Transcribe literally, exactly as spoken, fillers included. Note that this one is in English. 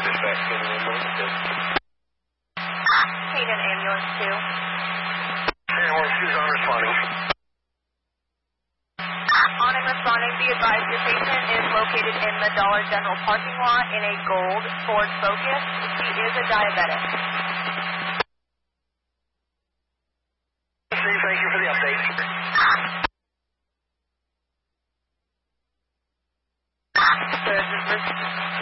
Dispatch, can you ambulance two? Canaan Ambulance two. Ambulance two is on responding. On and responding, be advised your patient is located in the Dollar General parking lot in a gold Ford Focus. He is a diabetic. Thank you for the update. Good.